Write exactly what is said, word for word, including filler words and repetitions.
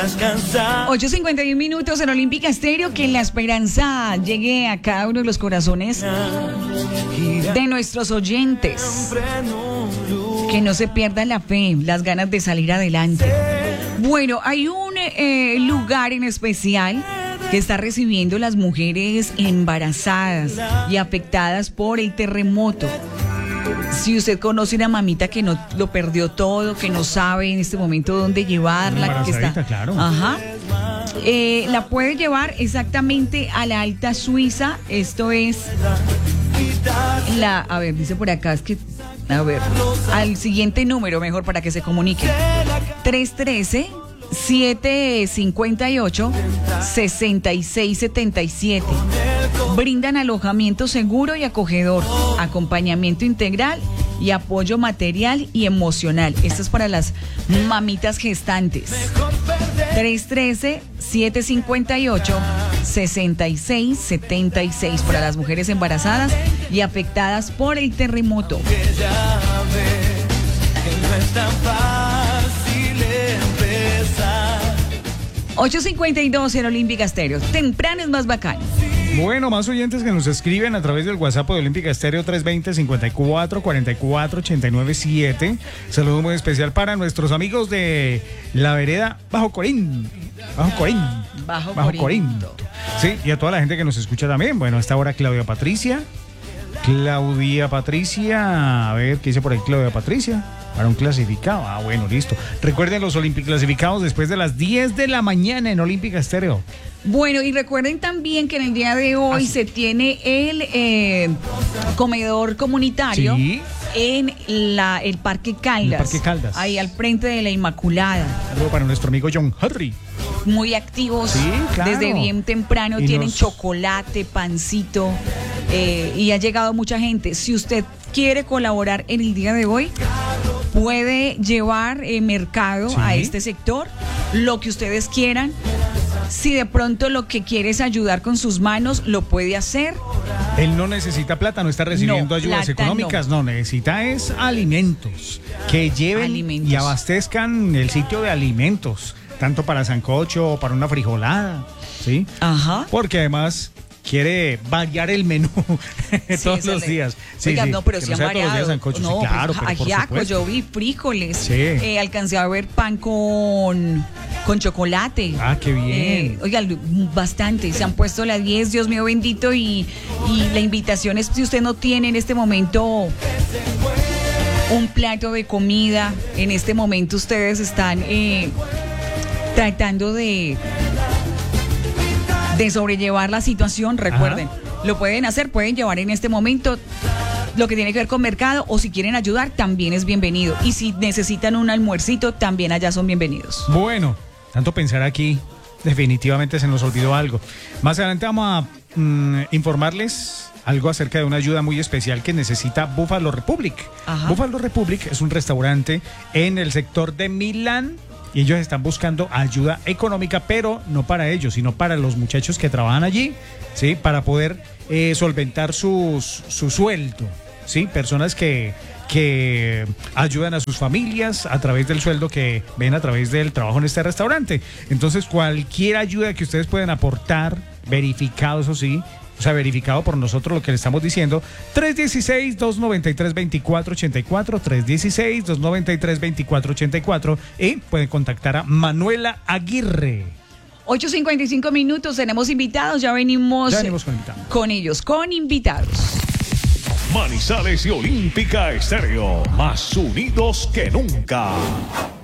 ocho cincuenta y uno minutos en Olímpica Estéreo. Que la esperanza llegue a cada uno de los corazones de nuestros oyentes. Que no se pierda la fe, las ganas de salir adelante. Bueno, hay un eh, lugar en especial que está recibiendo las mujeres embarazadas y afectadas por el terremoto. Si usted conoce una mamita que no lo perdió todo, que no sabe en este momento dónde llevarla, que está, claro. Ajá. Eh, la puede llevar exactamente a la Alta Suiza. Esto es la, a ver, dice por acá, es que, a ver, al siguiente número mejor para que se comuniquen. tres uno tres, siete cinco ocho, seis seis siete siete. Brindan alojamiento seguro y acogedor, acompañamiento integral y apoyo material y emocional. Esto es para las mamitas gestantes. tres uno tres, siete cinco ocho, seis seis siete seis para las mujeres embarazadas y afectadas por el terremoto. ocho cincuenta y dos en Olímpica Estéreo. Temprano es más bacano. Bueno, más oyentes que nos escriben a través del WhatsApp de Olímpica Estéreo tres dos cero, cinco cuatro, cuatro cuatro, ocho nueve siete. Saludo muy especial para nuestros amigos de la vereda Bajo Corín. Bajo Corín. Bajo, Bajo Corín. Corín. Sí, y a toda la gente que nos escucha también. Bueno, a esta hora Claudia Patricia. Claudia Patricia. A ver, ¿qué dice por ahí Claudia Patricia? Para un clasificado. Ah, bueno, listo. Recuerden los Olímpicos clasificados después de las diez de la mañana en Olímpica Estéreo. Bueno, y recuerden también que en el día de hoy ah, sí. se tiene el eh, comedor comunitario sí. en la, el Parque Caldas. El Parque Caldas. Ahí al frente de la Inmaculada. Luego para nuestro amigo John Harry. Muy activos, sí, claro. Desde bien temprano y tienen nos... chocolate, pancito eh, y ha llegado mucha gente. Si usted quiere colaborar en el día de hoy, puede llevar eh, mercado sí. a este sector, lo que ustedes quieran. Si de pronto lo que quiere es ayudar con sus manos, lo puede hacer. Él no necesita plata, no está recibiendo no, ayudas económicas, no. no, necesita es alimentos, que lleven alimentos. Y abastezcan el sitio de alimentos, tanto para sancocho o para una frijolada, ¿sí? Ajá. Porque además quiere variar el menú sí, todos los le... días. Sí, Oiga, sí, no, pero si no han variado. Sancocho, no, sí, claro, pues, pero por ajiaco, supuesto. yo vi frijoles. Sí. Eh, alcancé a ver pan con, con chocolate. Ah, qué bien. Eh, oiga, bastante. Se han puesto las diez, Dios mío bendito. Y, y la invitación es, si usted no tiene en este momento un plato de comida, en este momento ustedes están eh, tratando de... de sobrellevar la situación, recuerden, ajá. Lo pueden hacer, pueden llevar en este momento lo que tiene que ver con mercado, o si quieren ayudar, también es bienvenido. Y si necesitan un almuercito, también allá son bienvenidos. Bueno, tanto pensar aquí, definitivamente se nos olvidó algo. Más adelante vamos a mmm, informarles algo acerca de una ayuda muy especial que necesita Buffalo Republic. Ajá. Buffalo Republic es un restaurante en el sector de Milán. Y ellos están buscando ayuda económica, pero no para ellos, sino para los muchachos que trabajan allí, ¿sí? Para poder eh, solventar sus, su sueldo, ¿sí? Personas que, que ayudan a sus familias a través del sueldo que ven a través del trabajo en este restaurante. Entonces, cualquier ayuda que ustedes puedan aportar, verificado, eso sí, o sea, verificado por nosotros lo que le estamos diciendo, tres uno seis, dos nueve tres, dos cuatro ocho cuatro, tres uno seis, dos nueve tres, dos cuatro ocho cuatro, y pueden contactar a Manuela Aguirre. ocho cincuenta y cinco minutos, tenemos invitados, ya venimos, ya venimos con, invitados. con ellos, con invitados. Manizales y Olímpica Estéreo, más unidos que nunca.